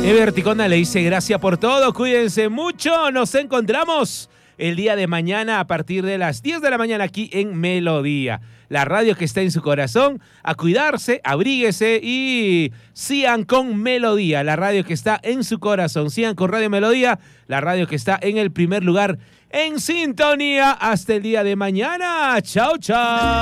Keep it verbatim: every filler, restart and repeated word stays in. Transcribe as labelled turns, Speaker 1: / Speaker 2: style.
Speaker 1: Ever Ticona le dice gracias por todo, cuídense mucho, nos encontramos el día de mañana a partir de las diez de la mañana aquí en Melodía, la radio que está en su corazón. A cuidarse, abríguese y sigan con Melodía, la radio que está en su corazón. Sigan con Radio Melodía, la radio que está en el primer lugar en sintonía. Hasta el día de mañana. Chao, chao.